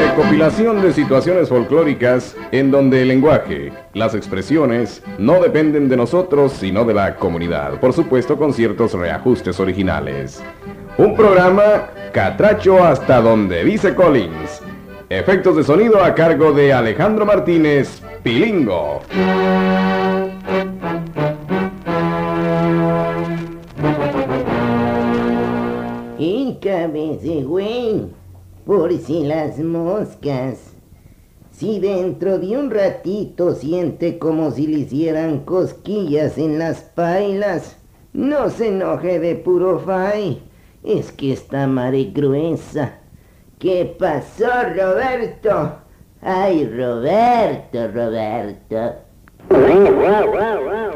Recopilación de situaciones folclóricas en donde el lenguaje, las expresiones, no dependen de nosotros sino de la comunidad, por supuesto con ciertos reajustes originales. Un programa catracho hasta donde dice Collins. Efectos de sonido a cargo de Alejandro Martínez, Pilingo. Y cabece, güey, por si las moscas. Si dentro de un ratito siente como si le hicieran cosquillas en las pailas, no se enoje de puro fay, es que está mare gruesa. ¿Qué pasó, Roberto? Ay, Roberto.